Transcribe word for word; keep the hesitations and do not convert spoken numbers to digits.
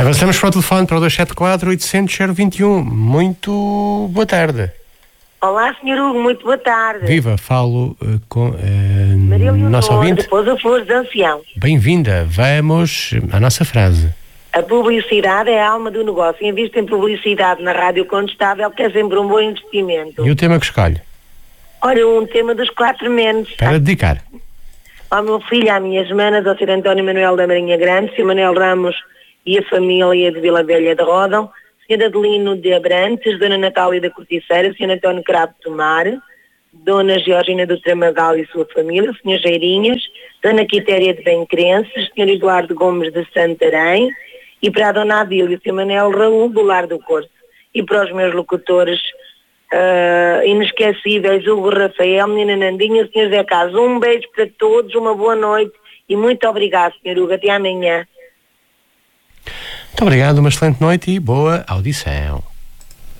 Avançamos para o telefone para o dois sete quatro, oito zero zero, zero dois um. Muito boa tarde. Olá, senhor Hugo, muito boa tarde. Viva, falo uh, com uh, Maria nosso Leonor, ouvinte. depois eu Flores de Ancião. Bem-vinda. Vamos à nossa frase. A publicidade é a alma do negócio. Invista em publicidade na rádio contestável, que é sempre um bom investimento. E o tema que escolhe? Olha, um tema dos quatro menos. Para dedicar. Ao meu filho, à minha semana, ao senhor António Manuel da Marinha Grande, senhor Manuel Ramos e a família de Vila Velha de Rodão, senhor Adelino de Abrantes, dona Natália da Corticeira, senhor António Cravo de Tomar, dona Georgina do Tramagal e sua família, senhor Geirinhas, dona Quitéria de Bem-Crenças, senhor Eduardo Gomes de Santarém, e para a dona Adília, senhor Manuel Raul do Lar do Corso. E para os meus locutores uh, inesquecíveis, Hugo Rafael, menina Nandinha, senhor Zé Carlos. Um beijo para todos, uma boa noite e muito obrigado, senhor Hugo. Até amanhã. Muito obrigado, uma excelente noite e boa audição.